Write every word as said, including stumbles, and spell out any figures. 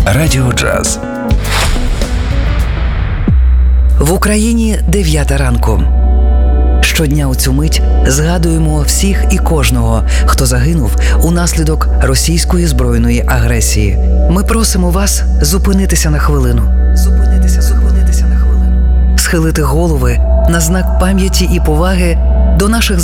Радіо Джаз. В Україні дев'ята ранку. Щодня у цю мить згадуємо всіх і кожного, хто загинув унаслідок російської збройної агресії. Ми просимо вас зупинитися на хвилину. Зупинитися, зупинитися на хвилину. Схилити голови на знак пам'яті і поваги до наших